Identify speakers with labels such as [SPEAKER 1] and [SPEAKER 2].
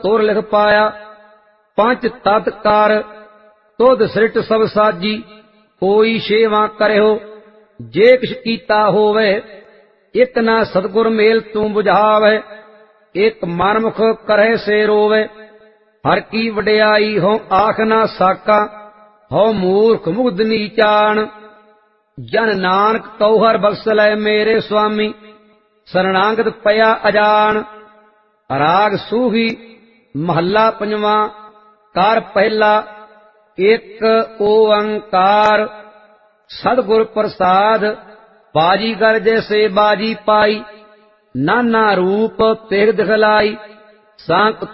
[SPEAKER 1] तुर लिख पाया। पंच तत् कार तुध सृट सब साजी, कोई सेवा करियो जे किछ कीता होवे। एक ना सतगुर मेल तू बुझावे, एक मनमुख करे से रोवे। हर की वड्याई हो आख ना साका, हो मूर्ख मुग्ध नीचान। जन नानक कौ हर बख्श लै मेरे स्वामी, शरणागत पया अजान। राग सूही महला पंजवा, कार पहला, एक ओंकार। सदगुर प्रसाद बाजीगर जैसे बाजी पाई, नाना रूप तेग दिखलाई। सांक